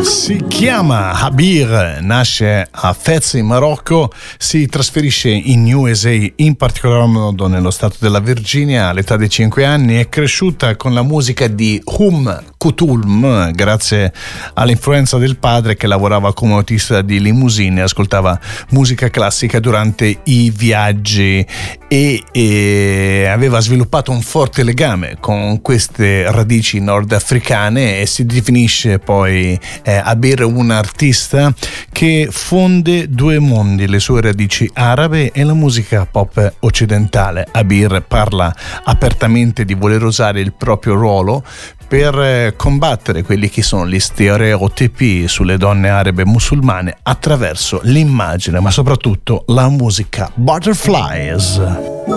Si chiama Habir, nasce a Fez in Marocco, si trasferisce in USA, in particolar modo nello stato della Virginia all'età di 5 anni. È cresciuta con la musica di Kulthum, grazie all'influenza del padre che lavorava come autista di limousine e ascoltava musica classica durante i viaggi e aveva sviluppato un forte legame con queste radici nordafricane e si definisce poi Habir un artista che fonde due mondi, le sue radici arabe e la musica pop occidentale. Habir parla apertamente di voler usare il proprio ruolo per combattere quelli che sono gli stereotipi sulle donne arabe musulmane attraverso l'immagine, ma soprattutto la musica. Butterflies.